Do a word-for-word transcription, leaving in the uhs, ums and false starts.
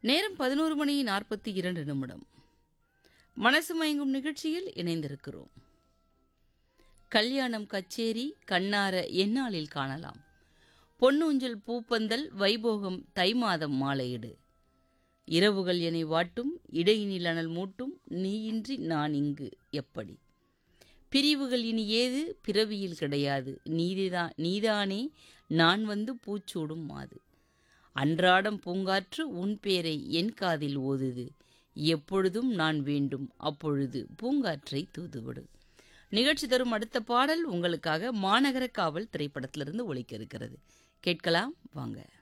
நேரம் பதினொரு மணி நாற்பத்தி இரண்டு நிமிடம். மனசு மயங்கும் நிகழ்ச்சியில் இணைந்திருக்கிறோம். கல்யாணம் கச்சேரி கண்ணார எந்நாளில் காணலாம். பொன்னூஞ்சல் பூப்பந்தல் வைபோகம் தை மாதம் மாலையிடு. இரவுகள் என்னை வாட்டும் இடையினில் அனல் மூட்டும் நீயின்றி நான் இங்கு எப்படி. பிரிவுகள் இனி ஏது பிறவியில் கிடையாது நீதிதான் நீதானே நான் வந்து பூச்சூடும் மாது. அன்றாடம் பூங்காற்று உன் பேரை என் காதில் ஓதுது. எப்பொழுதும் நான் வேண்டும் அப்பொழுது பூங்காற்றை தூதுவிடு. நிகழ்ச்சி தரும் அடுத்த பாடல் உங்களுக்காக மாநகர காவல் திரைப்படத்திலிருந்து ஒலிக்க இருக்கிறது. கேட்கலாம் வாங்க.